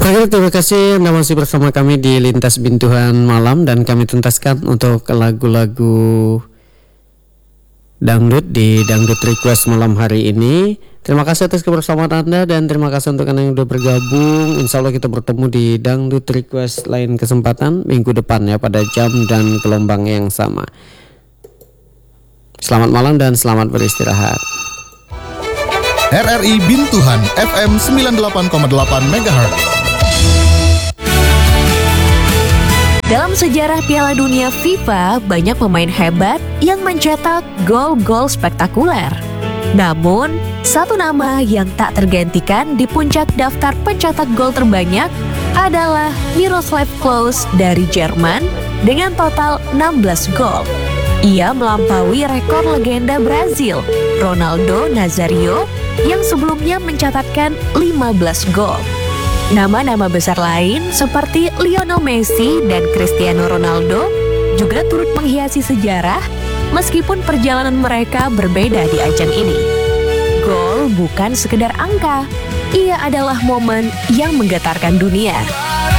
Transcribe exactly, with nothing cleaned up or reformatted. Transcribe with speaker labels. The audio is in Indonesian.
Speaker 1: Terakhir, terima kasih Anda masih bersama kami di Lintas Bintuhan Malam, dan kami tuntaskan untuk lagu-lagu dangdut di Dangdut Request malam hari ini. Terima kasih atas kebersamaan Anda dan terima kasih untuk Anda yang sudah bergabung. Insya Allah kita bertemu di Dangdut Request lain kesempatan minggu depan ya, pada jam dan gelombang yang sama. Selamat malam dan selamat beristirahat.
Speaker 2: R R I Bintuhan F M sembilan puluh delapan koma delapan megahertz.
Speaker 3: Dalam sejarah Piala Dunia FIFA, banyak pemain hebat yang mencetak gol-gol spektakuler. Namun, satu nama yang tak tergantikan di puncak daftar pencetak gol terbanyak adalah Miroslav Klose dari Jerman dengan total enam belas gol. Ia melampaui rekor legenda Brazil, Ronaldo Nazario, yang sebelumnya mencatatkan lima belas gol. Nama-nama besar lain seperti Lionel Messi dan Cristiano Ronaldo juga turut menghiasi sejarah meskipun perjalanan mereka berbeda di ajang ini. Gol bukan sekedar angka, ia adalah momen yang menggetarkan dunia.